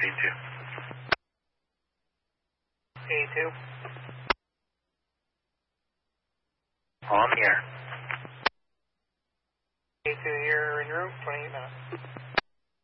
A2. A2. On the air. A2 here, en route, 28 knots.